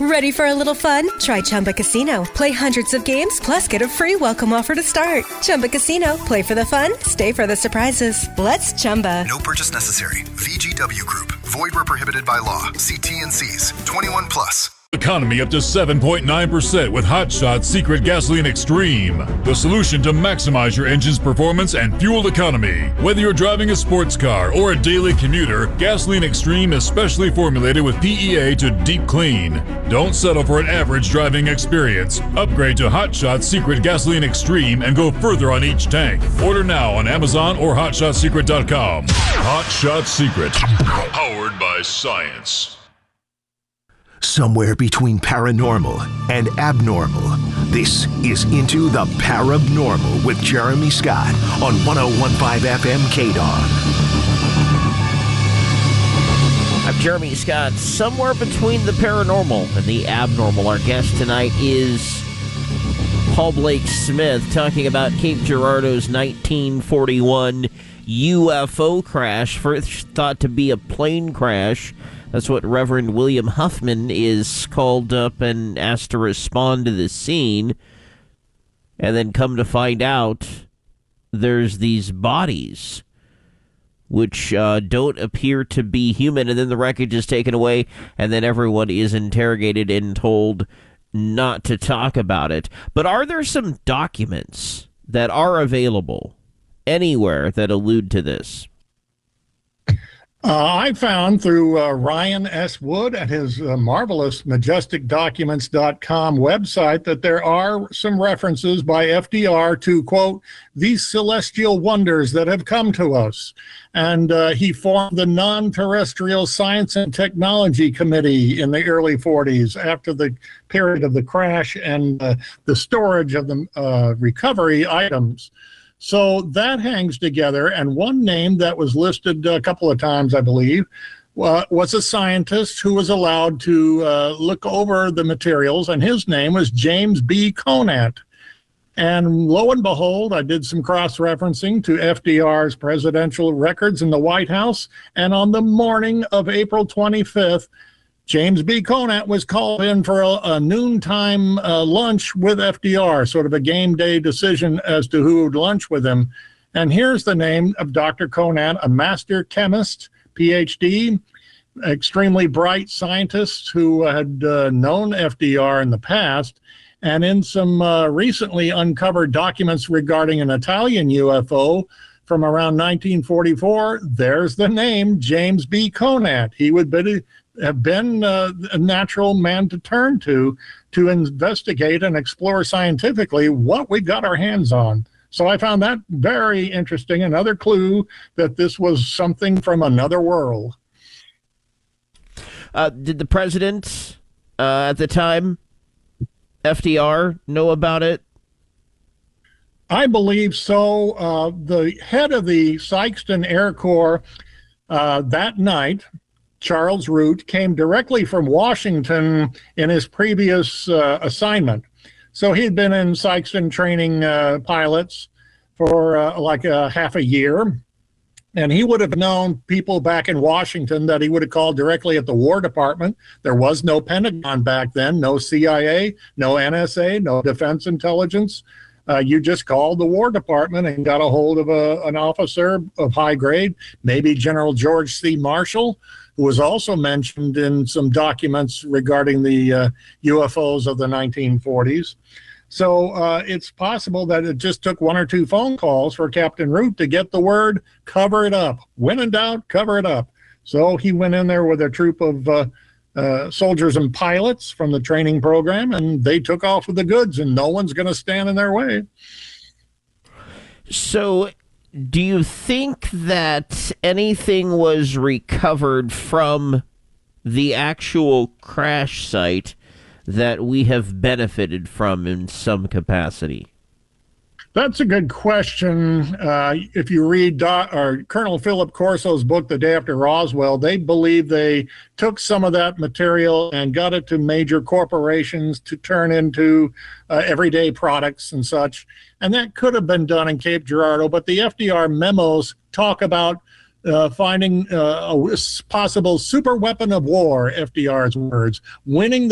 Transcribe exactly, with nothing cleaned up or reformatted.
Ready for a little fun? Try Chumba Casino. Play hundreds of games, plus get a free welcome offer to start. Chumba Casino. Play for the fun, stay for the surprises. Let's Chumba. No purchase necessary. V G W Group. Void where prohibited by law. See T N Cs. twenty-one plus. Economy up to seven point nine percent with Hot Shot Secret Gasoline Extreme. The solution to maximize your engine's performance and fuel economy. Whether you're driving a sports car or a daily commuter, Gasoline Extreme is specially formulated with P E A to deep clean. Don't settle for an average driving experience. Upgrade to Hot Shot Secret Gasoline Extreme and go further on each tank. Order now on Amazon or hot shot secret dot com. Hot Shot Secret. Powered by science. Somewhere between paranormal and abnormal, this is Into the Parabnormal with Jeremy Scott on one oh one point five F M K D O G. I'm Jeremy Scott. Somewhere between the paranormal and the abnormal, our guest tonight is Paul Blake Smith, talking about Cape Girardeau's nineteen forty-one U F O crash, first thought to be a plane crash. That's what Reverend William Huffman is called up and asked to respond to the scene. And then come to find out, there's these bodies which uh, don't appear to be human. And then the wreckage is taken away, and then everyone is interrogated and told not to talk about it. But are there some documents that are available anywhere that allude to this? Uh, I found through uh, Ryan S. Wood at his uh, marvelous majestic documents dot com website that there are some references by F D R to, quote, these celestial wonders that have come to us. And uh, he formed the Non-Terrestrial Science and Technology Committee in the early forties after the period of the crash and uh, the storage of the uh, recovery items. So that hangs together, and one name that was listed a couple of times, I believe, uh, was a scientist who was allowed to uh, look over the materials, and his name was James B. Conant. And lo and behold, I did some cross-referencing to F D R's presidential records in the White House, and on the morning of April twenty-fifth, James B. Conant was called in for a, a noontime uh, lunch with F D R, sort of a game day decision as to who would lunch with him. And here's the name of Doctor Conant, a master chemist, P H D, extremely bright scientist who had uh, known F D R in the past. And in some uh, recently uncovered documents regarding an Italian U F O from around nineteen forty-four, there's the name James B. Conant. He would be have been uh, a natural man to turn to to investigate and explore scientifically what we got our hands on. So I found that very interesting, another clue that this was something from another world. Uh, did the president uh, at the time, F D R, know about it? I believe so. Uh, the head of the Sikeston Air Corps uh, that night, Charles Root, came directly from Washington in his previous uh, assignment. So he'd been in Sikeston training uh, pilots for uh, like a half a year. And he would have known people back in Washington that he would have called directly at the War Department. There was no Pentagon back then, no C I A, no N S A, no Defense Intelligence. Uh, you just called the War Department and got a hold of a, an officer of high grade, maybe General George C. Marshall, who was also mentioned in some documents regarding the uh, U F Os of the nineteen forties. So uh, it's possible that it just took one or two phone calls for Captain Root to get the word, cover it up. When in doubt, cover it up. So he went in there with a troop of uh, uh, soldiers and pilots from the training program, and they took off with the goods, and no one's going to stand in their way. So do you think that anything was recovered from the actual crash site that we have benefited from in some capacity? That's a good question. Uh, if you read Do- or Colonel Philip Corso's book, The Day After Roswell, they believe they took some of that material and got it to major corporations to turn into uh, everyday products and such. And that could have been done in Cape Girardeau, but the F D R memos talk about uh, finding uh, a possible super weapon of war, F D R's words, winning the